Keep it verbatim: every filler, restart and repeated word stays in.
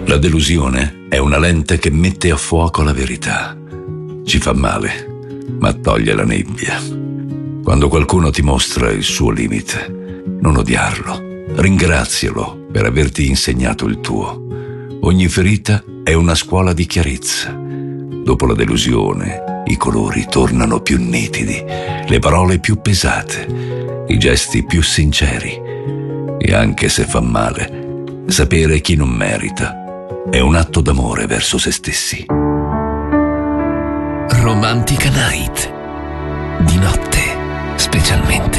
La delusione è una lente che mette a fuoco la verità. Ci fa male, ma toglie la nebbia. Quando qualcuno ti mostra il suo limite, non odiarlo, ringrazialo per averti insegnato il tuo. Ogni ferita è una scuola di chiarezza. Dopo la delusione, i colori tornano più nitidi, le parole più pesate, i gesti più sinceri. E anche se fa male, sapere chi non merita è un atto d'amore verso se stessi. Romantica Night. Di notte, specialmente.